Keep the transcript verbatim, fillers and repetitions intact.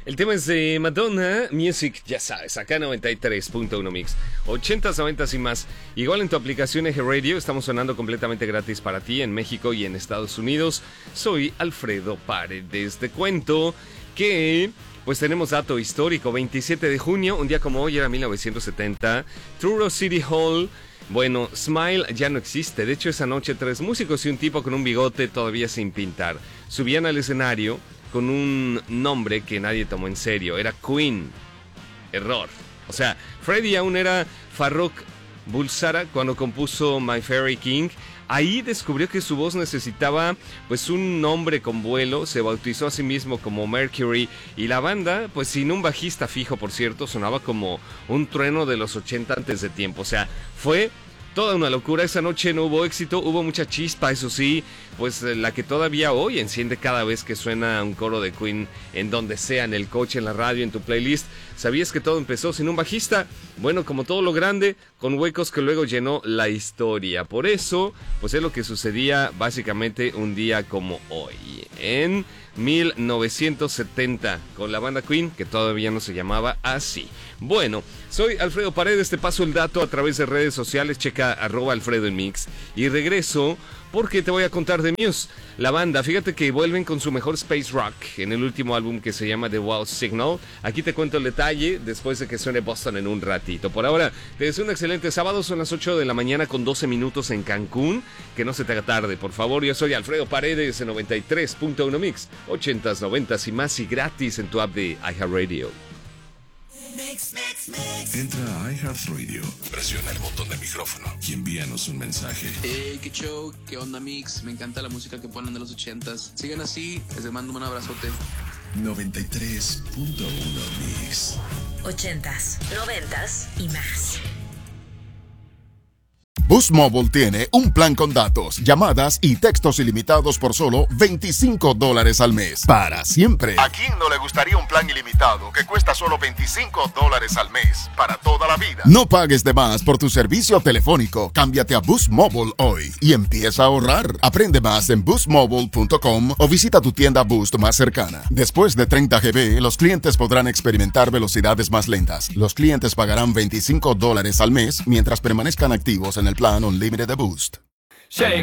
El tema es de Madonna Music, ya sabes, acá noventa y tres punto uno Mix. ochentas, noventas y más. Igual en tu aplicación Eje Radio, estamos sonando completamente gratis para ti en México y en Estados Unidos. Soy Alfredo Paredes. Te cuento que pues tenemos dato histórico. veintisiete de junio, un día como hoy era mil novecientos setenta. Truro City Hall. Bueno, Smile ya no existe. De hecho, esa noche tres músicos y un tipo con un bigote todavía sin pintar subían al escenario con un nombre que nadie tomó en serio. Era Queen. Error. O sea, Freddie aún era Farrokh Bulsara cuando compuso My Fairy King. Ahí descubrió que su voz necesitaba pues un nombre con vuelo. Se bautizó a sí mismo como Mercury. Y la banda, pues sin un bajista fijo, por cierto, sonaba como un trueno de los ochenta antes de tiempo. O sea, fue toda una locura. Esa noche no hubo éxito, hubo mucha chispa, eso sí, pues la que todavía hoy enciende cada vez que suena un coro de Queen en donde sea, en el coche, en la radio, en tu playlist. ¿Sabías que todo empezó sin un bajista? Bueno, como todo lo grande, con huecos que luego llenó la historia. Por eso, pues es lo que sucedía básicamente un día como hoy, en mil novecientos setenta, con la banda Queen, que todavía no se llamaba así. Bueno, soy Alfredo Paredes, te paso el dato a través de redes sociales, checa arroba Alfredo en Mix, y regreso porque te voy a contar de Muse, la banda. Fíjate que vuelven con su mejor space rock en el último álbum que se llama The Wow Signal. Aquí te cuento el detalle después de que suene Boston en un ratito. Por ahora, te deseo un excelente sábado, son las ocho de la mañana con doce minutos en Cancún. Que no se te haga tarde, por favor. Yo soy Alfredo Paredes en noventa y tres punto uno Mix, ochentas, noventas y más, y gratis en tu app de iHeartRadio. Mix, mix, mix. Entra a iHeartRadio, presiona el botón de micrófono y envíanos un mensaje. Hey, qué show, qué onda Mix, me encanta la música que ponen de los ochentas. Sigan así, les mando un abrazote. noventa y tres punto uno Mix. Ochentas, noventas y más. Boost Mobile tiene un plan con datos, llamadas y textos ilimitados por solo veinticinco dólares al mes. Para siempre. ¿A quién no le gustaría un plan ilimitado que cuesta solo veinticinco dólares al mes? Para toda la vida. No pagues de más por tu servicio telefónico. Cámbiate a Boost Mobile hoy y empieza a ahorrar. Aprende más en boost mobile punto com o visita tu tienda Boost más cercana. Después de treinta gigabytes, los clientes podrán experimentar velocidades más lentas. Los clientes pagarán veinticinco dólares al mes mientras permanezcan activos en el plan Unlimited de Boost. Shake,